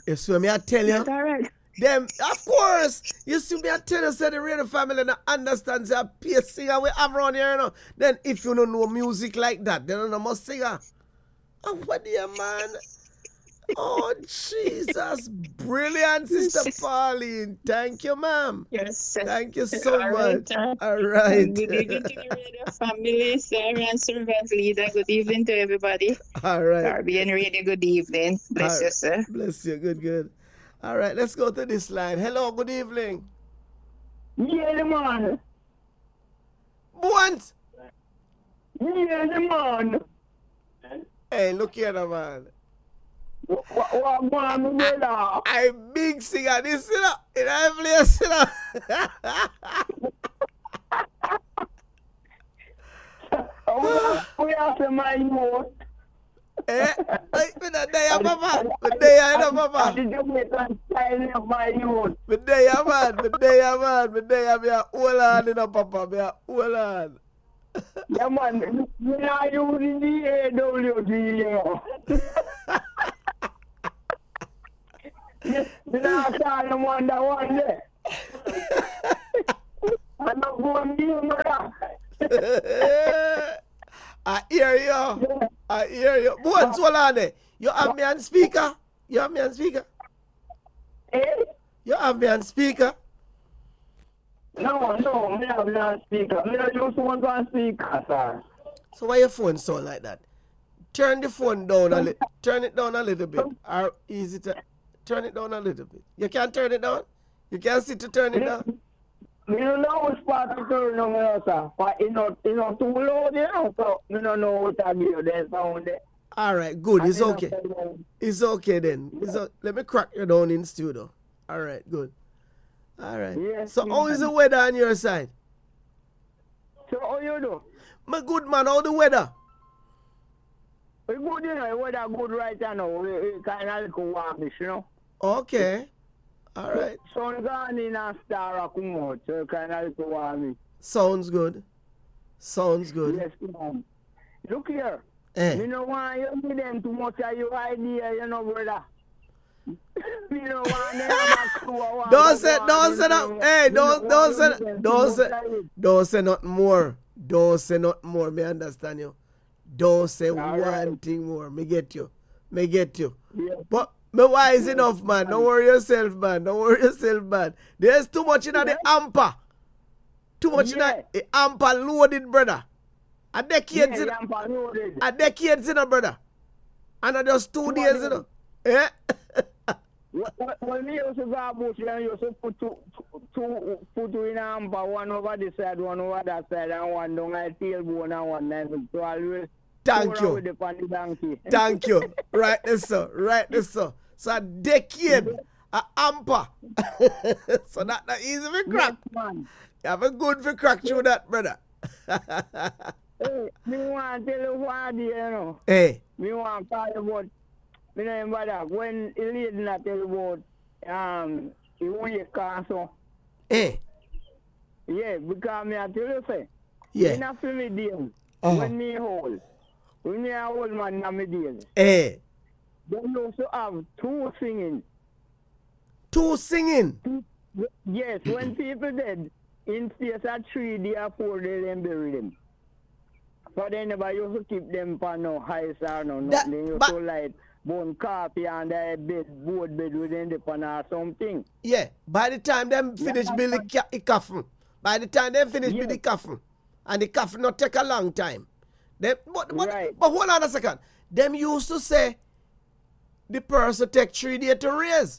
You see me I tell you? That's all right. Them, of course. You see me I tell you, say the radio family don't understand the peace singer we have around here, you know. Then if you don't know music like that, then you don't must singer. Oh, what dear man? Oh, Jesus. Brilliant, Sister Pauline. Thank you, ma'am. Yes, sir. Thank you so All much. right. All right. Good evening to the radio family, sir, and servant leader. Good evening to everybody. All right. Caribbean Radio, good evening. Bless you, sir. Bless you. Good, good. All right, let's go to this line. Hello, good evening. Yeah, man. What? Yeah, man. Hey, look here, man. What man, brother? I big singer this, you know, in every place, you know. We have to my youth. Eh? Me not there, papa. Me there, you know, papa. The Jamaican style of my youth. Me there, man. Me there, man. Me there, me a hold on, you know, papa. Me a hold on. Yeah, man. Me are using the AWD, you know. Me not trying to wonder one day. I'm not going to be I hear you. I hear you. What's hold on there? You have me on speaker? You have me on speaker? Eh? You have me on speaker? No, me have no speaker. Me not use one on speaker, sir. So why your phone sound like that? Turn the phone down a little. Turn it down a little bit. Or easy to turn it down a little bit. You can't turn it down? You can't sit to turn it down? Me don't know which part to turn on, sir. But it's not too loud, you know. So me don't know what I give that sound there. All right, good. It's okay. It's okay then. Let me crack you down in studio. All right, good. All right. Yes, So how is the weather on your side? So how you do? My good man, how the weather? We good, you know. Weather good right now. We kind of like warmish, you know. Okay. All right. Sun gone in and star come out, so kind of like warmish. Sounds good. Sounds good. Yes, ma'am. Look here. Eh. Me no want you give them too much of your idea, you know, brother. Me no want them have a clue of what Don't say they that. want. Hey, Me no don't say want you give them don't too say much of it. don't say nothing more. Don't say nothing more. Me understand you. Don't say All one right. thing more. Me get you. Me get you. Yeah. But me wise enough, man. Don't worry yourself, man. Don't worry yourself, man. There's too much in the hamper. Too much in the hamper loaded, brother. A decades in a decades in a brother. And I just 2 days, you know. Eh? When me used to go bush, I used to put two in a hamper, one over this side, one over that side, and one down my tailbone and one knife. So I always Thank go you. with the funny donkey. Thank you. Right there, sir. Right there, sir. So a decade, a hamper. So that easy for crack. Yes, man. You have a good for crack through that, brother. Hey, me want to tell you what, you know. Hey. Me want to talk about, me know brother, when the lady not tell about, the weak cancer. Hey. Yeah, because me I tell you, say, Yeah. in a family deal, when me hold man in my deal, Hey. they used to have two singing. Two singing. Yes, when people dead, in space of 3 days or 4 days, they bury them. So they never used to keep them for no ice or no nothing. They used to like bone coffee and their bed, board bed within the pan or something. Yeah. By the time them finish building the coffin, by the time they finish building the coffin, and the coffin not take a long time. But hold on a second. Them used to say the person take 3 days to raise.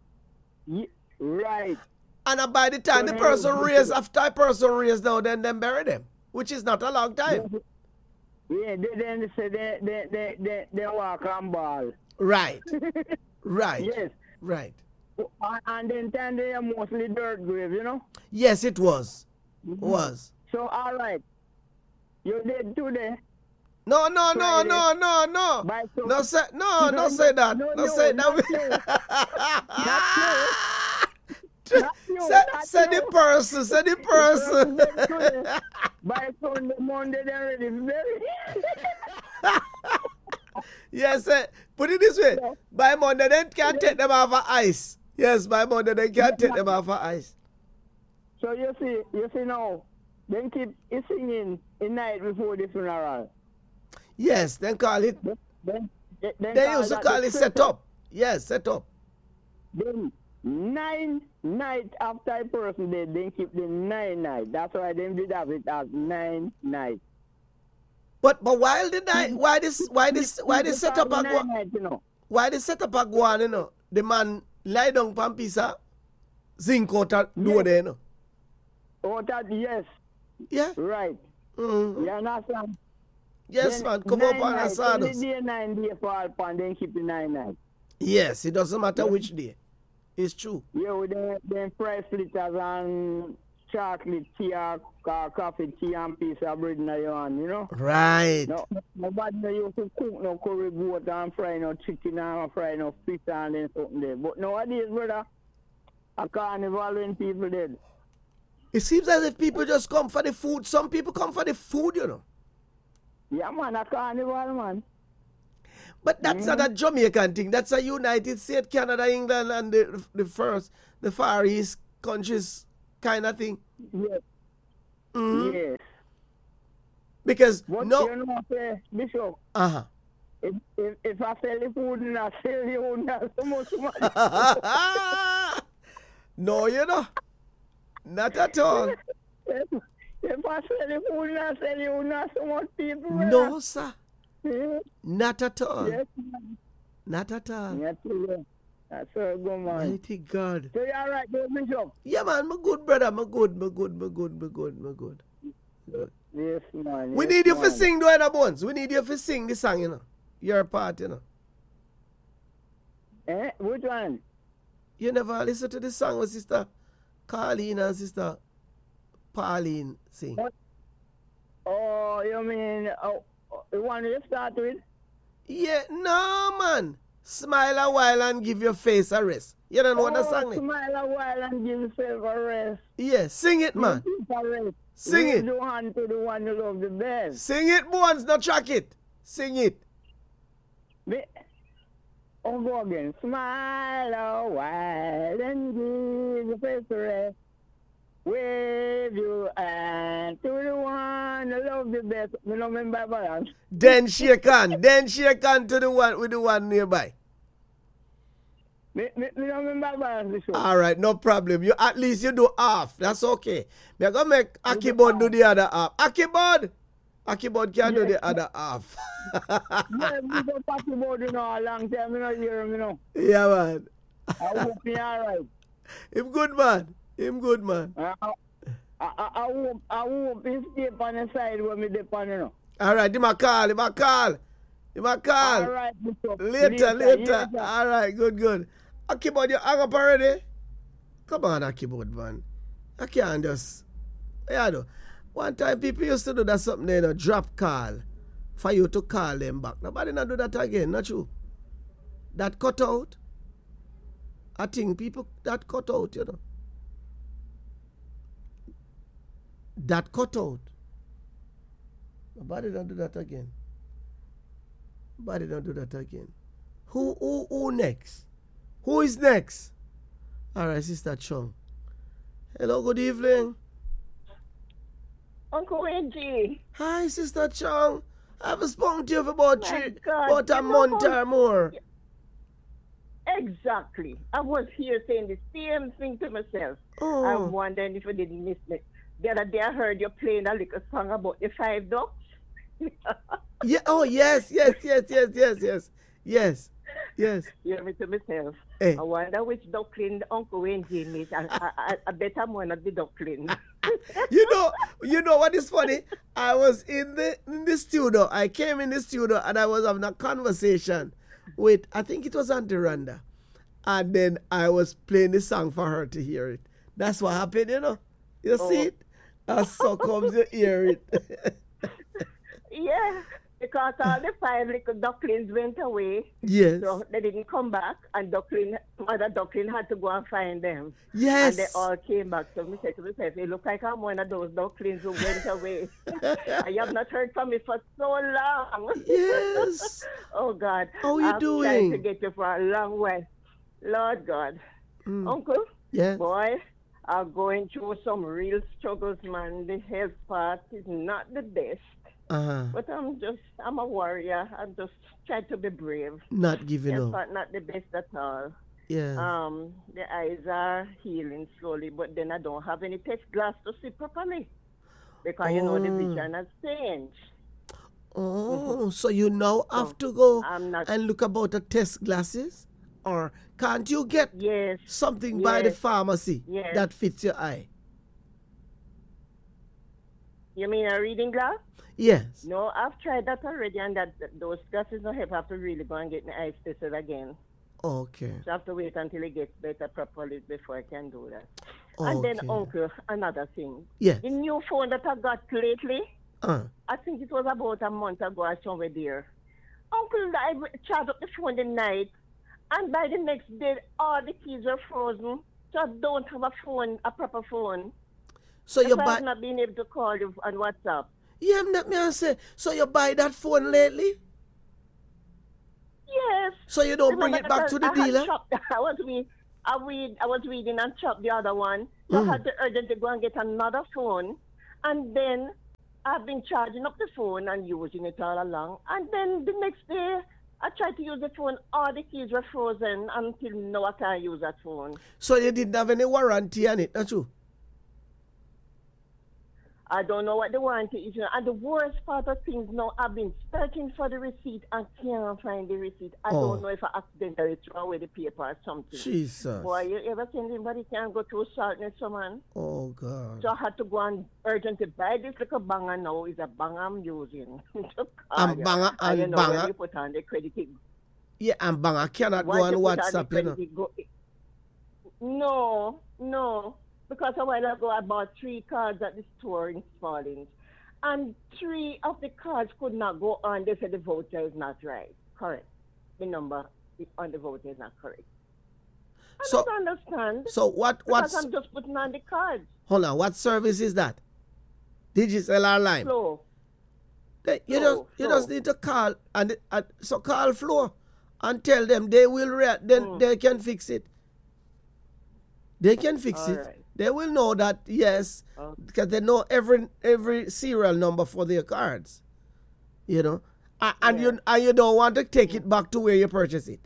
Right. And by the time the person raise, after the person raise now, then them bury them, which is not a long time. Yeah, then say they walk on ball. Right. Right. Yes. Right. And then time they are mostly dirt grave, you know? Yes, it was. Was. So, all right. You did today. No. Friday. No. By so- No say no say that. No say not you. Not you. Say the person. Say the person. By Sunday, Monday, they're ready. Yes, Put it this way. By Monday, they can't take them off of ice. Yes, by Monday, they can't take them off of ice. So you see now, then keep singing in night before the funeral. Yes, then call it. Then They used to call it set up. Yes, set up. Then 9 nights after a person dead, then keep the 9 nights. That's why they did have it as 9 nights. But while the night, why this set up a go? You know? Why they set up a go? You know, the man lie down pan pizza, zinc out a door there, you know. Oh, that yes. Yeah. Right. Mm-hmm. You understand? Yes, then man. Come up on the Only sawdust. day 9 days fall upon, then keep the 9 nights. Yes, it doesn't matter which day. It's true. Yeah, with them fried fritters and chocolate tea or coffee tea and piece of bread in your hand, you know? Right. No, nobody used to cook no curry goat and fry no chicken and fry no fish and then something there. But nowadays, brother, a carnival when people dead. It seems as if people just come for the food. Some people come for the food, you know. Yeah, man, a carnival, man. But that's not a Jamaican thing. That's a United States, Canada, England, and the Far East countries kind of thing. Yes. Mm-hmm. Yes. Because But no. you know, Bishop, Uh-huh. if I sell the food and I sell you not so much money. No, you know. Not at all. If I sell the food and I sell you not so much people. No, sir. Yeah. Not at all. Yes, man. Not at all. Yes, man. That's so good, man. Mighty God. So you're all right, there, Bishop? Yeah, man. I'm good, brother. I'm good. Yes, man. We yes, need you man. for sing, Dwayne Bones. We need you for sing the song, you know. Your part, you know. Which one? You never listen to the song with Sister Carleen and Sister Pauline sing. What? Oh, you mean the one you start with? Yeah, no, man. Smile a while and give your face a rest. You don't know what the song is? Smile a while and give yourself a rest. Yeah, sing it, man. Sing it. Do hand to the one you love the best. Sing it, Bones, not track it. Sing it. Go again. Smile a while and give your face a rest. Wave your hand to the one you love the best. You know, remember balance. Then shake on to the one with the one nearby. Me remember balance the show. All right, no problem. You at least you do half. That's okay. We're gonna make Akibod do the other half. Akibod can do the other half. Yeah, we go Akibod, you know, a long time. You know, hear him, you know. Yeah, man. I hope he all right. Him good, man. I hope he stay on the side when me dip on, you know. All right, him a call. All right, Bishop. Later. All right, good. Akibod, you hang up already? Come on, Akibod, man. I can't just... Yeah, no. One time people used to do that something, you know, drop call for you to call them back. Nobody not do that again, not true? That cut out. I think people, that cut out, you know. That cut out. Nobody don't do that again. Who next? Who is next? All right, Sister Chung. Hello, good evening. Uncle Reggie. Hi, Sister Chung. I haven't spoken to you for about a God, month or more. Exactly. I was here saying the same thing to myself. Oh. I'm wondering if you didn't miss me. The other day I heard you playing a little song about the 5 ducks. Yeah. Oh, yes. You hear me to myself. Hey. I wonder which duckling Uncle Reggie made. I bet I'm one of the ducklings. You know what is funny? I was in the studio. I came in the studio and I was having a conversation with, I think it was Auntie Rhonda. And then I was playing the song for her to hear it. That's what happened, you know. You see it? And so comes you hear it. Yeah. Because all the 5 little ducklings went away. Yes. So they didn't come back, and mother duckling had to go and find them. Yes. And they all came back. So I said to myself, it look like I'm one of those ducklings who went away. I have not heard from you for so long. Yes. Oh, God. How you I've doing? tried to get you for a long way. Lord God. Uncle? Yes. Boy, I'm going through some real struggles, man. The health part is not the best. But I'm a warrior. I'm just trying to be brave. Not giving up. But not the best at all. Yeah. The eyes are healing slowly, but then I don't have any test glass to see properly. Because, the vision has changed. Oh, so you now have to go and look about the test glasses? Or can't you get something by the pharmacy that fits your eye? You mean a reading glass? Yes. No, I've tried that already, and those glasses don't help. I have to really go and get my eyes tested again. Okay. So I have to wait until it gets better properly before I can do that. Okay. And then, Uncle, another thing. Yes. The new phone that I got lately, I think it was about a month ago or somewhere there. Uncle, I charged up the phone the night, and by the next day, all the keys were frozen. So I don't have a proper phone. So you buy... I've not been able to call you on WhatsApp. Yeah, let me say. So you buy that phone lately? Yes. So you don't bring it back to the dealer? I was reading and chopped the other one. So I had to urgently go and get another phone. And then I've been charging up the phone and using it all along. And then the next day, I tried to use the phone. All the keys were frozen until now I can't use that phone. So you didn't have any warranty on it, that's true? I don't know what the warranty is. And the worst part of things now, I've been searching for the receipt and can't find the receipt. I don't know if I accidentally threw away the paper or something. Jesus. Boy, you ever seen anybody can go through saltness, man? Oh, God. So I had to go and urgently buy this little banger now. It's a banger I'm using. And banger, and banger. When you put on the credit. Yeah, and banger cannot go on WhatsApp, No. Because a while ago I bought 3 cards at the store in Spalding, and 3 of the cards could not go on. They said the voter is not right. Correct. The number on the voter is not correct. I don't understand. So because I'm just putting on the cards. Hold on, what service is that? Digicel Line? Flow. You just need to call and so call Flow and tell them they will they can fix it. They can fix it. Right. They will know that, yes, because they know every serial number for their cards, and you don't want to take it back to where you purchased it.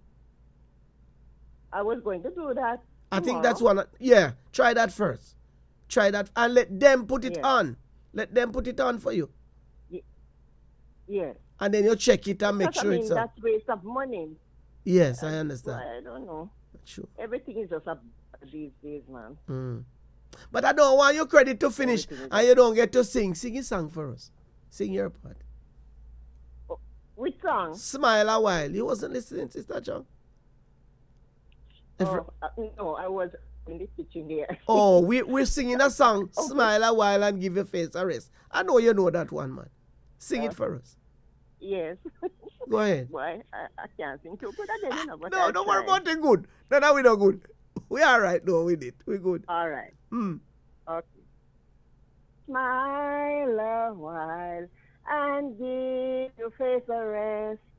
I was going to do that. I think that's one. Yeah, try that first. Try that and let them put it on. Let them put it on for you. Yeah. And then you check it and make sure it's up. That's waste of money. Yes, I understand. I don't know. Sure. Everything is just these days, man. But I don't want your credit to finish and you don't get to sing. Sing a song for us. Sing your part. Which song? Smile a While. You wasn't listening, Sister John? No, I was in the kitchen there. Oh, we're singing a song, Smile a While and Give Your Face a Rest. I know you know that one, man. Sing it for us. Yes. Go ahead. Boy, I can't sing too good again. No, don't worry about it good. No, we not good. We all right, though, with it. We good. All right. Okay. Smile a while and give your face a rest.